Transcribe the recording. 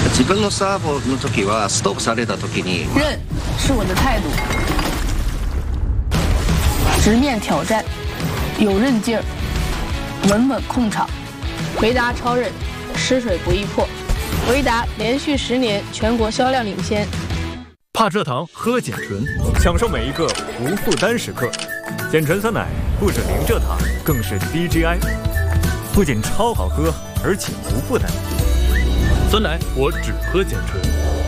自分のサーブの時はストップされた時に， 认是我的态度，直面挑战，有韧劲儿，稳稳控场，回答超人，吃水不易破，回答连续10年全国销量领先。 怕蔗糖，喝简醇，享受每一个无负担时刻。简醇酸奶不止零蔗糖，更是低 GI， 不仅超好喝，而且无负担。酸奶我只喝简醇。